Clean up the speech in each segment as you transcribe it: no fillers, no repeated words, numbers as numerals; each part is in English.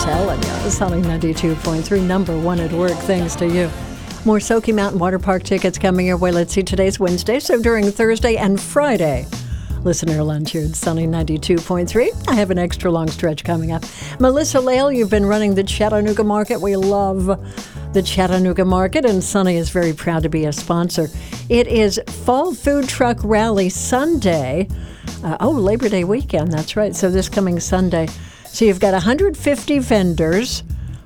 telling you, Sunny 92.3, number one at work, thanks to you. More Smoky Mountain Water Park tickets coming your way. Let's see, today's Wednesday, so during Thursday and Friday, listener lunch here at Sunny 92.3. I have an extra long stretch coming up. Melissa Lale, you've been running the Chattanooga Market. We love the Chattanooga Market, and Sunny is very proud to be a sponsor. It is Fall Food Truck Rally Sunday. Labor Day weekend, that's right. So this coming Sunday. So you've got 150 vendors,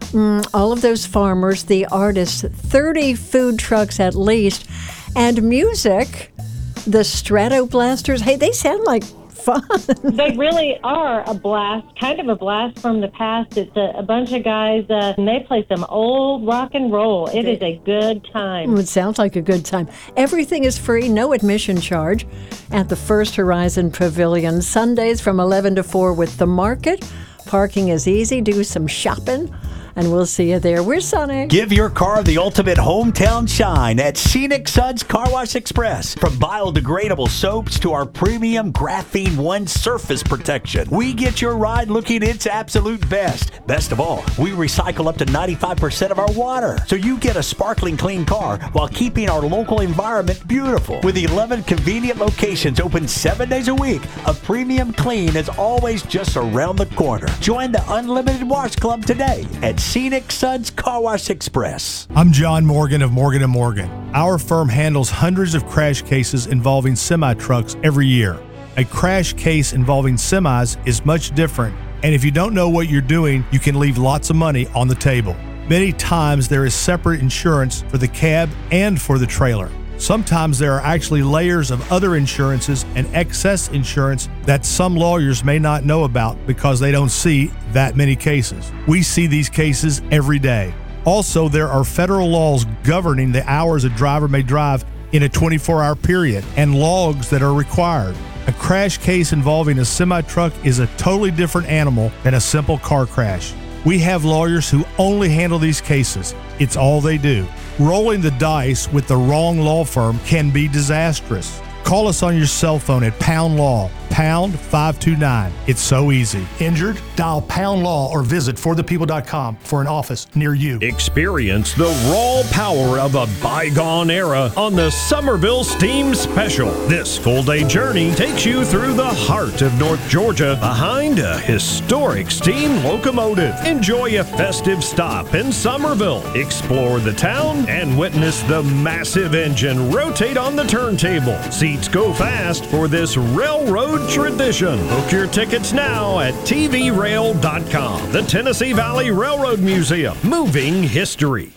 all of those farmers, the artists, 30 food trucks at least, and music. The Stratoblasters, hey, they sound like fun. They really are a blast, kind of a blast from the past. It's a bunch of guys, and they play some old rock and roll. It is a good time. It sounds like a good time. Everything is free, no admission charge at the First Horizon Pavilion. Sundays from 11 to 4 with the market. Parking is easy. Do some shopping. And we'll see you there. We're Sunny. Give your car the ultimate hometown shine at Scenic Suds Car Wash Express. From biodegradable soaps to our premium Graphene One surface protection, we get your ride looking its absolute best. Best of all, we recycle up to 95% of our water, so you get a sparkling clean car while keeping our local environment beautiful. With 11 convenient locations open 7 days a week, a premium clean is always just around the corner. Join the Unlimited Wash Club today at Scenic Suds Car Wash Express. I'm John Morgan of Morgan & Morgan. Our firm handles hundreds of crash cases involving semi-trucks every year. A crash case involving semis is much different, and if you don't know what you're doing, you can leave lots of money on the table. Many times there is separate insurance for the cab and for the trailer. Sometimes there are actually layers of other insurances and excess insurance that some lawyers may not know about because they don't see that many cases. We see these cases every day. Also, there are federal laws governing the hours a driver may drive in a 24-hour period and logs that are required. A crash case involving a semi-truck is a totally different animal than a simple car crash. We have lawyers who only handle these cases. It's all they do. Rolling the dice with the wrong law firm can be disastrous. Call us on your cell phone at Pound Law, pound 529. It's so easy. Injured? Dial Pound Law or visit forthepeople.com for an office near you. Experience the raw power of a bygone era on the Somerville Steam Special. This full-day journey takes you through the heart of North Georgia behind a historic steam locomotive. Enjoy a festive stop in Somerville. Explore the town and witness the massive engine rotate on the turntable. Seats go fast for this railroad tradition. Book your tickets now at tvrail.com. The Tennessee Valley Railroad Museum. Moving history.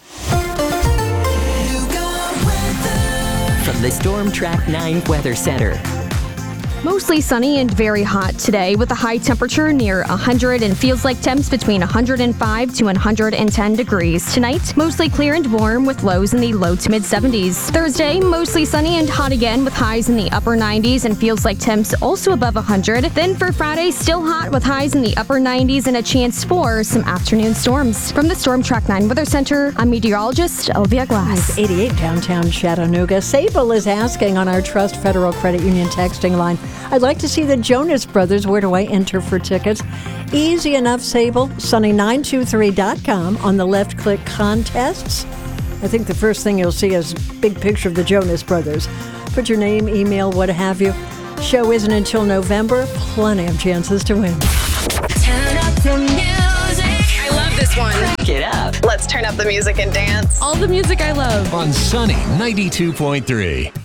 From the Storm Track 9 Weather Center. Mostly sunny and very hot today with a high temperature near 100 and feels like temps between 105 to 110 degrees. Tonight, mostly clear and warm with lows in the low to mid 70s. Thursday, mostly sunny and hot again with highs in the upper 90s and feels like temps also above 100. Then for Friday, still hot with highs in the upper 90s and a chance for some afternoon storms. From the Storm Track 9 Weather Center, I'm meteorologist Olivia Glass. 88 downtown Chattanooga. Sable is asking on our Trust Federal Credit Union texting line, I'd like to see the Jonas Brothers. Where do I enter for tickets? Easy enough, Sable. Sunny923.com. On the left, click contests. I think the first thing you'll see is a big picture of the Jonas Brothers. Put your name, email, what have you. Show isn't until November. Plenty of chances to win. Turn up the music. I love this one. Crank it up. Let's turn up the music and dance. All the music I love. On Sunny 92.3.